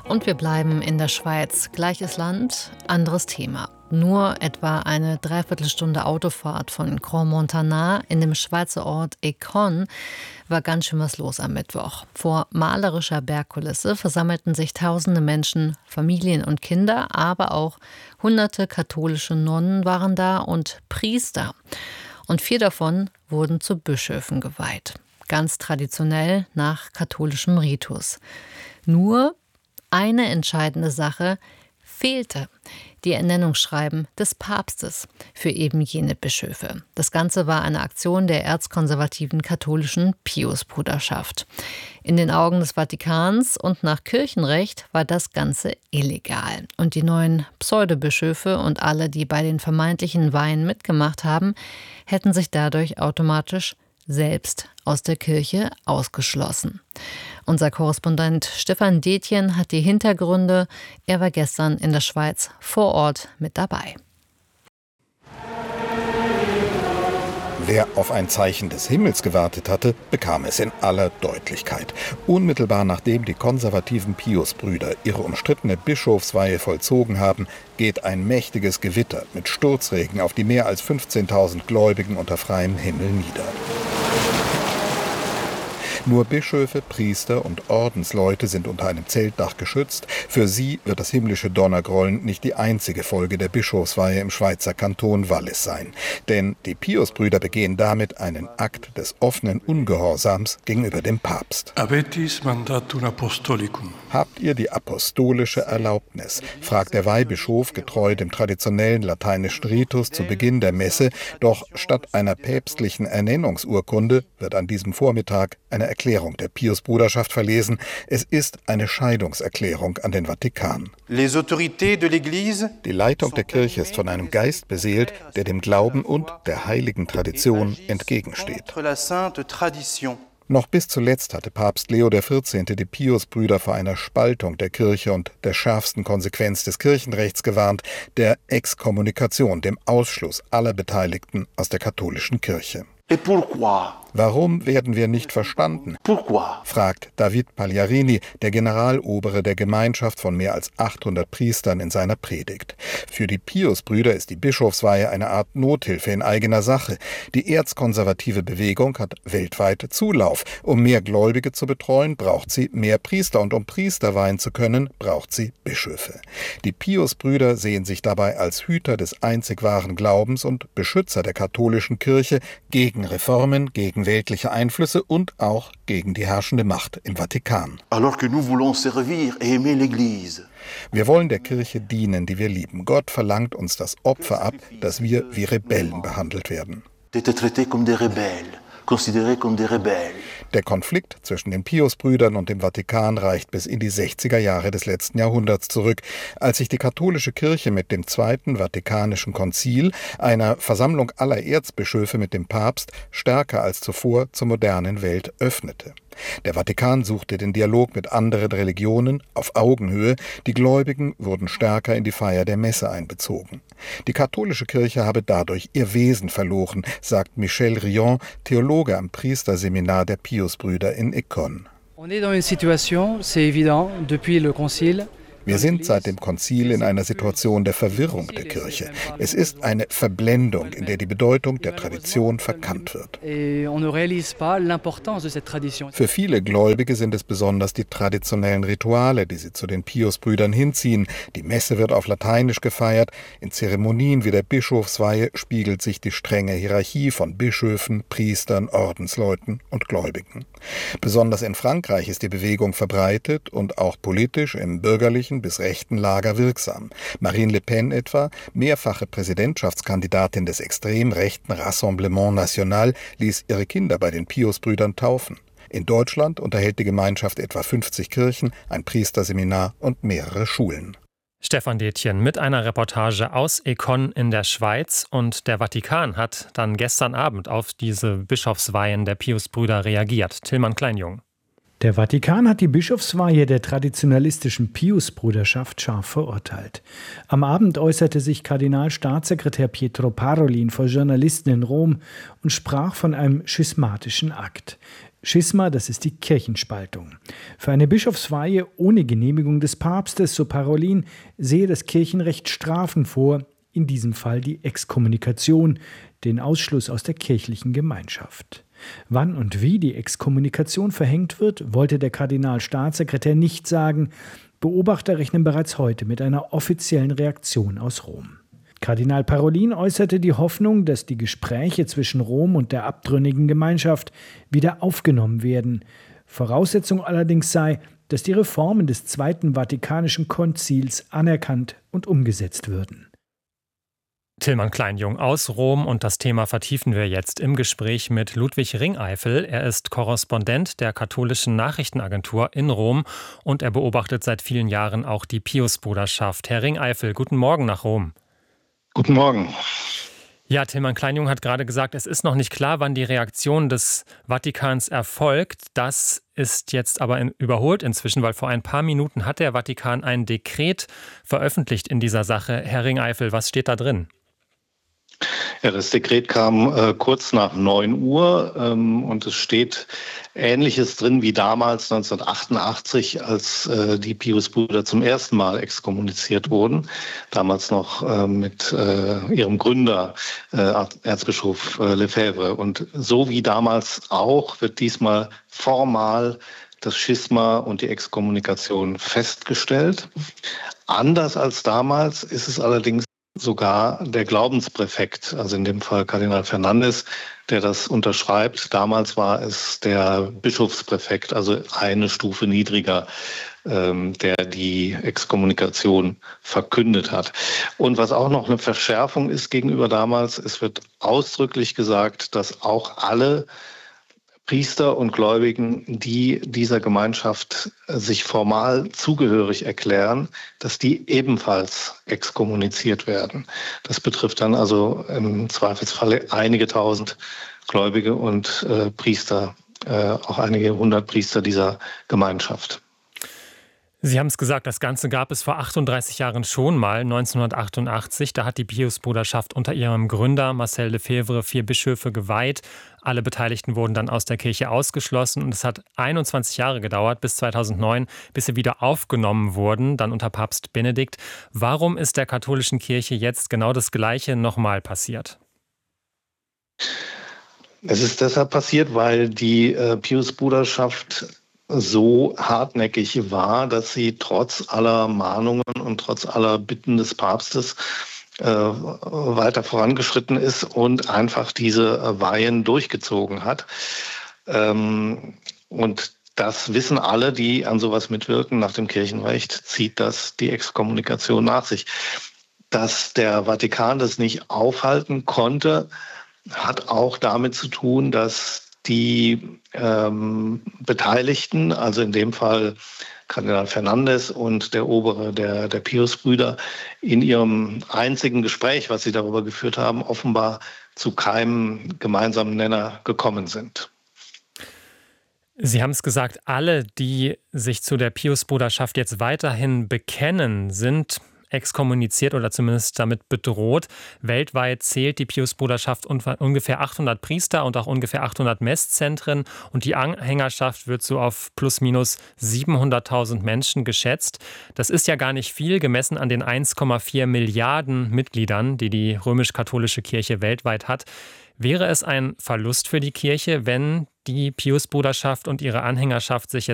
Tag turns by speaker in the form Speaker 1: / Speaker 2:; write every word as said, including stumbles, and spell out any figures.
Speaker 1: Und wir bleiben in der Schweiz. Gleiches Land, anderes Thema. Nur etwa eine Dreiviertelstunde Autofahrt von Crans-Montana in dem Schweizer Ort Écône war ganz schön was los am Mittwoch. Vor malerischer Bergkulisse versammelten sich tausende Menschen, Familien und Kinder, aber auch hunderte katholische Nonnen waren da und Priester. Und vier davon wurden zu Bischöfen geweiht. Ganz traditionell nach katholischem Ritus. Nur eine entscheidende Sache fehlte: die Ernennungsschreiben des Papstes für eben jene Bischöfe. Das Ganze war eine Aktion der erzkonservativen katholischen Piusbruderschaft. In den Augen des Vatikans und nach Kirchenrecht war das Ganze illegal. Und die neuen Pseudobischöfe und alle, die bei den vermeintlichen Weihen mitgemacht haben, hätten sich dadurch automatisch selbst aus der Kirche ausgeschlossen. Unser Korrespondent Stefan Detjen hat die Hintergründe. Er war gestern in der Schweiz vor Ort mit dabei.
Speaker 2: Wer auf ein Zeichen des Himmels gewartet hatte, bekam es in aller Deutlichkeit. Unmittelbar nachdem die konservativen Piusbrüder ihre umstrittene Bischofsweihe vollzogen haben, geht ein mächtiges Gewitter mit Sturzregen auf die mehr als fünfzehntausend Gläubigen unter freiem Himmel nieder. Nur Bischöfe, Priester und Ordensleute sind unter einem Zeltdach geschützt. Für sie wird das himmlische Donnergrollen nicht die einzige Folge der Bischofsweihe im Schweizer Kanton Wallis sein. Denn die Piusbrüder begehen damit einen Akt des offenen Ungehorsams gegenüber dem Papst.
Speaker 3: Habetis mandatum apostolicum.
Speaker 2: Habt ihr die apostolische Erlaubnis? Fragt der Weihbischof getreu dem traditionellen lateinischen Ritus zu Beginn der Messe. Doch statt einer päpstlichen Ernennungsurkunde wird an diesem Vormittag eine Erklärung der Piusbruderschaft verlesen. Es ist eine Scheidungserklärung an den Vatikan. Die Leitung der Kirche ist von einem Geist beseelt, der dem Glauben und der heiligen Tradition entgegensteht. Noch bis zuletzt hatte Papst Leo der Vierzehnte die Piusbrüder vor einer Spaltung der Kirche und der schärfsten Konsequenz des Kirchenrechts gewarnt, der Exkommunikation, dem Ausschluss aller Beteiligten aus der katholischen Kirche. Warum werden wir nicht verstanden? Fragt David Pagliarini, der Generalobere der Gemeinschaft von mehr als achthundert Priestern, in seiner Predigt. Für die Piusbrüder ist die Bischofsweihe eine Art Nothilfe in eigener Sache. Die erzkonservative Bewegung hat weltweit Zulauf. Um mehr Gläubige zu betreuen, braucht sie mehr Priester. Und um Priester weihen zu können, braucht sie Bischöfe. Die Piusbrüder sehen sich dabei als Hüter des einzig wahren Glaubens und Beschützer der katholischen Kirche gegen Reformen, gegen weltliche Einflüsse und auch gegen die herrschende Macht im Vatikan. Wir wollen der Kirche dienen, die wir lieben. Gott verlangt uns das Opfer ab, dass wir wie Rebellen behandelt werden. Der Konflikt zwischen den Piusbrüdern und dem Vatikan reicht bis in die sechziger Jahre des letzten Jahrhunderts zurück, als sich die katholische Kirche mit dem Zweiten Vatikanischen Konzil, einer Versammlung aller Erzbischöfe mit dem Papst, stärker als zuvor zur modernen Welt öffnete. Der Vatikan suchte den Dialog mit anderen Religionen auf Augenhöhe. Die Gläubigen wurden stärker in die Feier der Messe einbezogen. Die katholische Kirche habe dadurch ihr Wesen verloren, sagt Michel Rion, Theologe am Priesterseminar der Piusbrüder in Écône.
Speaker 4: On est dans une situation, c'est évident, depuis le concile.
Speaker 2: Wir sind seit dem Konzil in einer Situation der Verwirrung der Kirche. Es ist eine Verblendung, in der die Bedeutung der Tradition verkannt wird. Für viele Gläubige sind es besonders die traditionellen Rituale, die sie zu den Piusbrüdern hinziehen. Die Messe wird auf Lateinisch gefeiert. In Zeremonien wie der Bischofsweihe spiegelt sich die strenge Hierarchie von Bischöfen, Priestern, Ordensleuten und Gläubigen. Besonders in Frankreich ist die Bewegung verbreitet und auch politisch im bürgerlichen bis rechten Lager wirksam. Marine Le Pen etwa, mehrfache Präsidentschaftskandidatin des extrem rechten Rassemblement National, ließ ihre Kinder bei den Piusbrüdern taufen. In Deutschland unterhält die Gemeinschaft etwa fünfzig Kirchen, ein Priesterseminar und mehrere Schulen.
Speaker 5: Stefan Detjen mit einer Reportage aus Écône in der Schweiz. Und der Vatikan hat dann gestern Abend auf diese Bischofsweihen der Piusbrüder reagiert. Tillmann Kleinjung.
Speaker 6: Der Vatikan hat die Bischofsweihe der traditionalistischen Piusbruderschaft scharf verurteilt. Am Abend äußerte sich Kardinalstaatssekretär Pietro Parolin vor Journalisten in Rom und sprach von einem schismatischen Akt. Schisma, das ist die Kirchenspaltung. Für eine Bischofsweihe ohne Genehmigung des Papstes, so Parolin, sehe das Kirchenrecht Strafen vor, in diesem Fall die Exkommunikation, den Ausschluss aus der kirchlichen Gemeinschaft. Wann und wie die Exkommunikation verhängt wird, wollte der Kardinalstaatssekretär nicht sagen. Beobachter rechnen bereits heute mit einer offiziellen Reaktion aus Rom. Kardinal Parolin äußerte die Hoffnung, dass die Gespräche zwischen Rom und der abtrünnigen Gemeinschaft wieder aufgenommen werden. Voraussetzung allerdings sei, dass die Reformen des Zweiten Vatikanischen Konzils anerkannt und umgesetzt würden.
Speaker 5: Tilman Kleinjung aus Rom, und das Thema vertiefen wir jetzt im Gespräch mit Ludwig Ringeifel. Er ist Korrespondent der katholischen Nachrichtenagentur in Rom und er beobachtet seit vielen Jahren auch die Piusbruderschaft. Herr Ringeifel, guten Morgen nach Rom.
Speaker 7: Guten Morgen.
Speaker 5: Ja, Tilman Kleinjung hat gerade gesagt, es ist noch nicht klar, wann die Reaktion des Vatikans erfolgt. Das ist jetzt aber in, überholt inzwischen, weil vor ein paar Minuten hat der Vatikan ein Dekret veröffentlicht in dieser Sache. Herr Ringeifel, was steht da drin?
Speaker 7: Ja, das Dekret kam äh, kurz nach neun Uhr ähm, und es steht Ähnliches drin wie damals neunzehnhundertachtundachtzig, als äh, die Piusbrüder zum ersten Mal exkommuniziert wurden. Damals noch äh, mit äh, ihrem Gründer, äh, Erzbischof äh, Lefebvre. Und so wie damals auch wird diesmal formal das Schisma und die Exkommunikation festgestellt. Anders als damals ist es allerdings sogar der Glaubenspräfekt, also in dem Fall Kardinal Fernandes, der das unterschreibt. Damals war es der Bischofspräfekt, also eine Stufe niedriger, ähm, der die Exkommunikation verkündet hat. Und was auch noch eine Verschärfung ist gegenüber damals, es wird ausdrücklich gesagt, dass auch alle Priester und Gläubigen, die dieser Gemeinschaft sich formal zugehörig erklären, dass die ebenfalls exkommuniziert werden. Das betrifft dann also im Zweifelsfall einige tausend Gläubige und äh, Priester, äh, auch einige hundert Priester dieser Gemeinschaft.
Speaker 5: Sie haben es gesagt, das Ganze gab es vor achtunddreißig Jahren schon mal, neunzehnhundertachtundachtzig. Da hat die Piusbruderschaft unter ihrem Gründer Marcel Lefebvre vier Bischöfe geweiht. Alle Beteiligten wurden dann aus der Kirche ausgeschlossen und es hat einundzwanzig Jahre gedauert, bis zweitausendneun, bis sie wieder aufgenommen wurden, dann unter Papst Benedikt. Warum ist der katholischen Kirche jetzt genau das Gleiche nochmal passiert?
Speaker 7: Es ist deshalb passiert, weil die äh, Piusbruderschaft so hartnäckig war, dass sie trotz aller Mahnungen und trotz aller Bitten des Papstes äh, weiter vorangeschritten ist und einfach diese Weihen durchgezogen hat. Ähm, und das wissen alle, die an sowas mitwirken. Nach dem Kirchenrecht zieht das die Exkommunikation nach sich. Dass der Vatikan das nicht aufhalten konnte, hat auch damit zu tun, dass die ähm, Beteiligten, also in dem Fall Kardinal Fernandes und der Obere der, der Piusbrüder, in ihrem einzigen Gespräch, was sie darüber geführt haben, offenbar zu keinem gemeinsamen Nenner gekommen sind.
Speaker 5: Sie haben es gesagt, alle, die sich zu der Piusbruderschaft jetzt weiterhin bekennen, sind exkommuniziert oder zumindest damit bedroht. Weltweit zählt die Piusbruderschaft ungefähr achthundert Priester und auch ungefähr achthundert Messzentren und die Anhängerschaft wird so auf plus minus siebenhunderttausend Menschen geschätzt. Das ist ja gar nicht viel, gemessen an den eins Komma vier Milliarden Mitgliedern, die die römisch-katholische Kirche weltweit hat. Wäre es ein Verlust für die Kirche, wenn die Piusbruderschaft und ihre Anhängerschaft sich jetzt